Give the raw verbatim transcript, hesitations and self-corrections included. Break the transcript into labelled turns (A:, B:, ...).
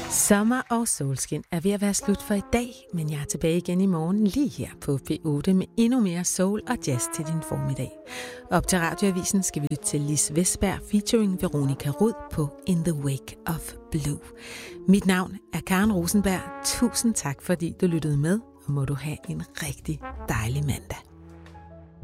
A: Sommer og solskin er ved at være slut for i dag, men jeg er tilbage igen i morgen lige her på P otte med endnu mere soul og jazz til din formiddag. Op til Radioavisen skal vi lytte til Lis Vestberg featuring Veronica Rud på In the Wake of Blue. Mit navn er Karen Rosenberg. Tusind tak, fordi du lyttede med, og må du have en rigtig dejlig mandag.